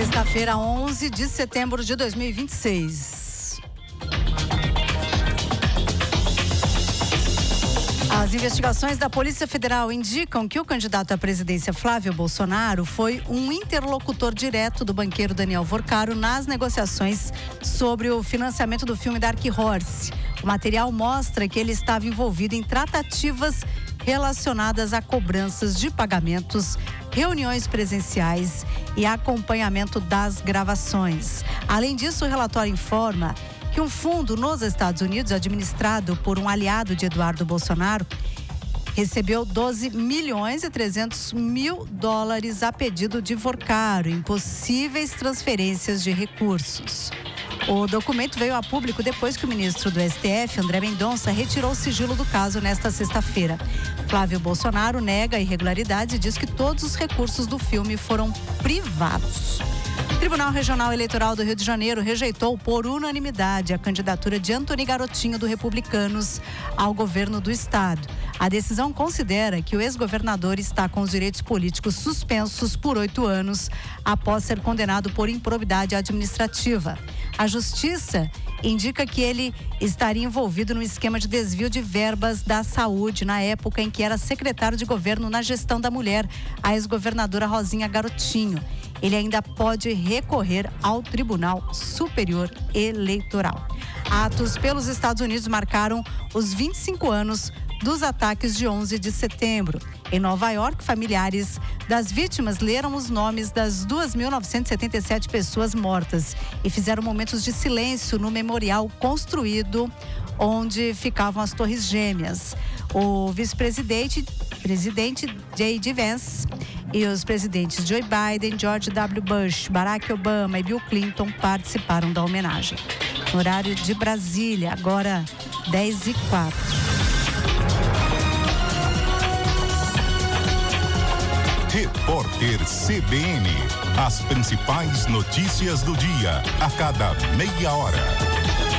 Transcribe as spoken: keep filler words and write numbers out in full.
Sexta-feira, onze de setembro de dois mil e vinte e seis. As investigações da Polícia Federal indicam que o candidato à presidência Flávio Bolsonaro foi um interlocutor direto do banqueiro Daniel Vorcaro nas negociações sobre o financiamento do filme Dark Horse. O material mostra que ele estava envolvido em tratativas relacionadas a cobranças de pagamentos, reuniões presenciais e acompanhamento das gravações. Além disso, o relatório informa que um fundo nos Estados Unidos, administrado por um aliado de Eduardo Bolsonaro, recebeu doze milhões e trezentos mil dólares a pedido de Vorcaro em possíveis transferências de recursos. O documento veio a público depois que o ministro do S T F, André Mendonça, retirou o sigilo do caso nesta sexta-feira. Flávio Bolsonaro nega a irregularidade e diz que todos os recursos do filme foram privados. O Tribunal Regional Eleitoral do Rio de Janeiro rejeitou por unanimidade a candidatura de Antony Garotinho do Republicanos ao governo do estado. A decisão considera que o ex-governador está com os direitos políticos suspensos por oito anos após ser condenado por improbidade administrativa. A Justiça indica que ele estaria envolvido no esquema de desvio de verbas da saúde na época em que era secretário de governo na gestão da mulher, a ex-governadora Rosinha Garotinho. Ele ainda pode recorrer ao Tribunal Superior Eleitoral. Atos pelos Estados Unidos marcaram os vinte e cinco anos dos ataques de onze de setembro. Em Nova York, familiares das vítimas leram os nomes das duas mil novecentas e setenta e sete pessoas mortas e fizeram momentos de silêncio no memorial construído onde ficavam as Torres Gêmeas. O vice-presidente, presidente J D Vance e os presidentes Joe Biden, George W. Bush, Barack Obama e Bill Clinton participaram da homenagem. No horário de Brasília, agora dez e quatro. Repórter C B N. As principais notícias do dia, a cada meia hora.